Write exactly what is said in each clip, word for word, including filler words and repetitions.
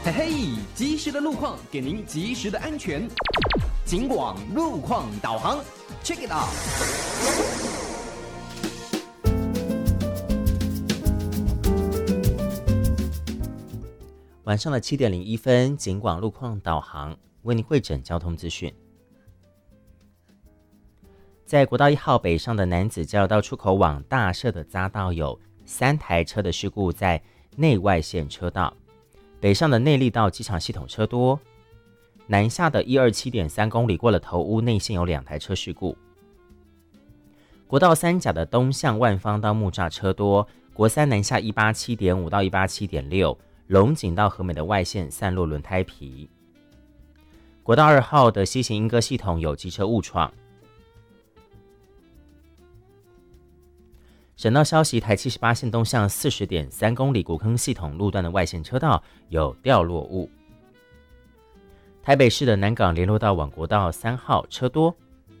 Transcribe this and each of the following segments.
嘿嘿，及时的路况给您及时的安全。警广路况导航 ，check it out。 晚上的七点零一分，警广路况导航为您汇整交通资讯。在国道一号北上的男子交流道出口往大社的匝道有三台车的事故，在内外线车道。北上的内力道机场系统车多，南下的一二七点三公里过了头屋内线有两台车事故。国道三甲的东向万方到木栅车多，国三南下一八七点五到一八七点六，龙井到和美的外线散落轮胎皮。国道二号的西行莺歌系统有机车误闯。省道消息，台七十八线东向四十点三公里古坑系统路段的外线车道有掉落物。台北市的南港联络道往国道三号车多。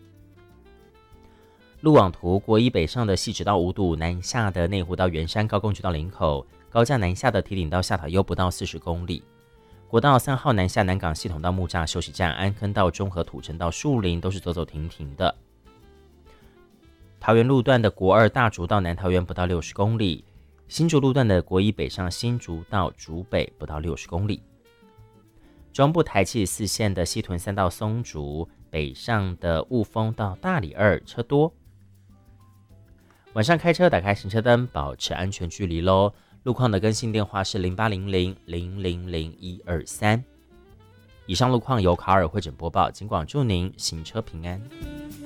路网图，国一北上的汐止到五堵，南下的内湖到圆山，高工局到林口，高架南下的堤顶到下塔悠不到四十公里。国道三号南下南港系统到木栅休息站，安坑到中和土城到树林都是走走停停的。桃园路段的国二大竹到南桃园不到六十公里，新竹路段的国一北上新竹到竹北不到六十公里。中部台七十四线的西屯三到松竹，北上的雾峰到大里二车多。晚上开车打开行车灯，保持安全距离咯。路况的更新电话是零八零零零零零一二三。以上路况由卡尔汇整播报，警广祝您行车平安。